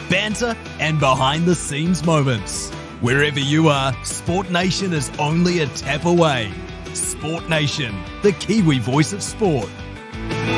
banter, and behind-the-scenes moments. Wherever you are, Sport Nation is only a tap away. Sport Nation, the Kiwi voice of sport.